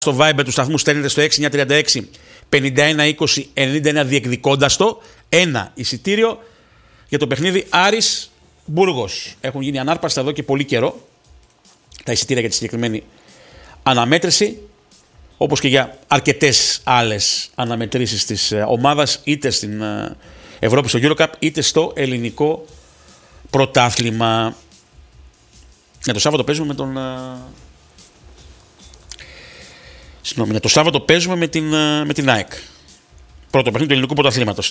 Στο Viber του σταθμού στέλνετε στο 6936 51 20 91 διεκδικώντας το ένα εισιτήριο για το παιχνίδι Άρης Μπούργος. Έχουν γίνει ανάρπαστα εδώ και πολύ καιρό τα εισιτήρια για τη συγκεκριμένη αναμέτρηση, όπως και για αρκετές άλλες αναμετρήσεις της ομάδας, είτε στην Ευρώπη στο EuroCup είτε στο ελληνικό πρωτάθλημα. Για το Σάββατο παίζουμε με τον... Συγγνώμη, το Σάββατο παίζουμε με την ΑΕΚ. Πρώτο παιχνίδι του ελληνικού πρωταθλήματος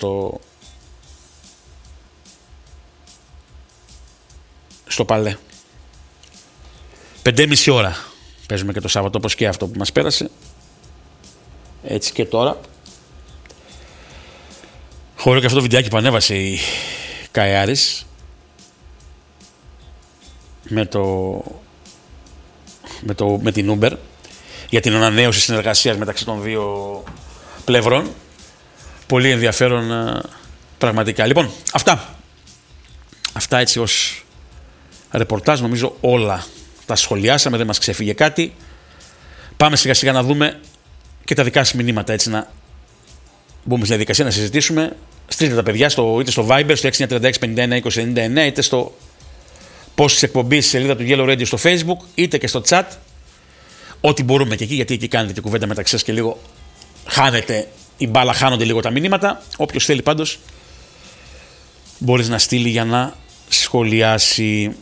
στο Παλέ. 5,5 ώρα παίζουμε και το Σάββατο, όπως και αυτό που μας πέρασε. Έτσι και τώρα. Χωρίς και αυτό το βιντεάκι που ανέβασε η Καϊάρης με την Uber για την ανανέωση συνεργασίας μεταξύ των δύο πλευρών. Πολύ ενδιαφέρον πραγματικά. Λοιπόν, αυτά έτσι ως ρεπορτάζ, νομίζω όλα τα σχολιάσαμε, δεν μας ξεφύγε κάτι. Πάμε σιγά σιγά να δούμε και τα δικά σας μηνύματα, έτσι να μπούμε στη διαδικασία να συζητήσουμε. Στείλτε τα παιδιά είτε στο Viber, στο 6936 51 20 99, είτε στο post της εκπομπής στη σελίδα του Yellow Radio στο Facebook, είτε και στο chat. Ό,τι μπορούμε και εκεί, γιατί εκεί κάνετε την κουβέντα μεταξύ σας και λίγο χάνεται η μπάλα, χάνονται λίγο τα μηνύματα. Όποιος θέλει πάντως μπορείς να στείλει για να σχολιάσει.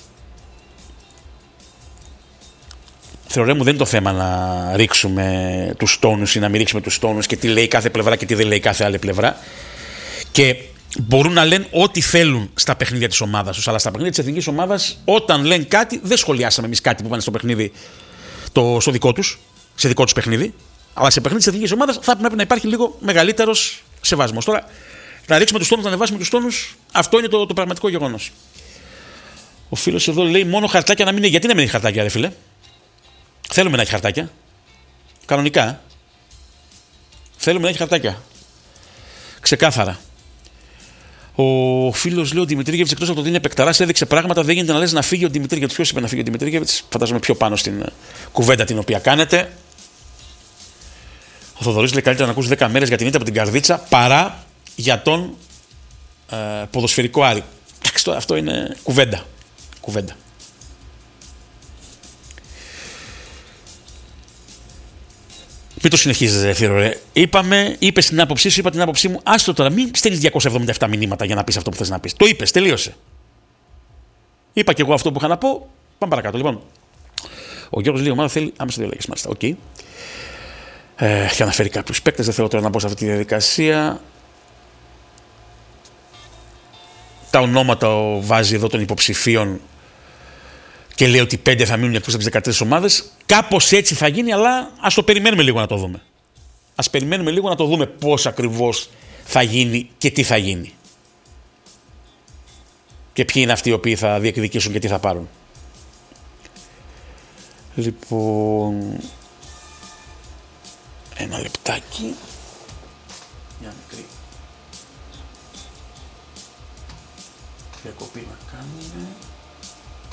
Θεωρώ μου δεν είναι το θέμα να ρίξουμε τους τόνους ή να μην ρίξουμε τους τόνους και τι λέει κάθε πλευρά και τι δεν λέει κάθε άλλη πλευρά. Και μπορούν να λένε ό,τι θέλουν στα παιχνίδια της ομάδας τους, αλλά στα παιχνίδια της εθνικής ομάδας, όταν λένε κάτι, δεν σχολιάσαμε εμείς κάτι που πάνε στο παιχνίδι, στο δικό τους, σε δικό τους παιχνίδι, αλλά σε παιχνίδι της εθνικής ομάδας θα πρέπει να υπάρχει λίγο μεγαλύτερος σεβασμός. Τώρα, να ρίξουμε τους τόνους, να ανεβάσουμε τους τόνους, αυτό είναι το πραγματικό γεγονός. Ο φίλος εδώ λέει μόνο χαρτάκια να μην είναι. Γιατί να μην έχει χαρτάκια, ρε φίλε? Θέλουμε να έχει χαρτάκια. Κανονικά. Θέλουμε να έχει χαρτάκια. Ξεκάθαρα. Ο φίλος λέει ο Δημητρίγεβιτς, εκτός από το ότι είναι επεκταράς, έδειξε πράγματα. Δεν γίνεται να λες να φύγει ο Δημητρίγεβιτς. Ποιος είπε να φύγει ο Δημητρίγεβιτς? Φαντάζομαι πιο πάνω στην κουβέντα την οποία κάνετε. Ο Θοδωρής λέει καλύτερα να ακούσει 10 μέρες για την ήττα από την Καρδίτσα παρά για τον ποδοσφαιρικό Άρη. Εντάξει, αυτό είναι κουβέντα. Μην το συνεχίζεις, Θήρο. Είπες την άποψή σου, είπα την άποψή μου. Άστο τώρα, μην στέλνεις 277 μηνύματα για να πεις αυτό που θες να πεις. Το είπες, τελείωσε. Είπα και εγώ αυτό που είχα να πω. Πάμε παρακάτω. Λοιπόν, ο Γιώργος λέει: η ομάδα θέλει άμεσα διαλέγεις. Μάλιστα, οκ. Έχει αναφέρει κάποιους παίκτες, δεν θέλω τώρα να μπω σε αυτή τη διαδικασία. Τα ονόματα βάζει εδώ των υποψηφίων και λέει ότι 5 θα μείνουν εκτός από τις 13 ομάδες. Κάπως έτσι θα γίνει, αλλά ας το περιμένουμε λίγο να το δούμε. Ας περιμένουμε λίγο να το δούμε πώς ακριβώς θα γίνει και τι θα γίνει. Και ποιοι είναι αυτοί οι οποίοι θα διεκδικήσουν και τι θα πάρουν. Λοιπόν, ένα λεπτάκι. Μια μικρή διακοπή να κάνουμε.